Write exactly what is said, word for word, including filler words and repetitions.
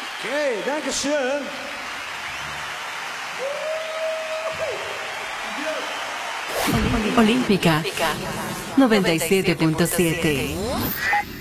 Okay, danke schön. Olímpica noventa y siete punto siete.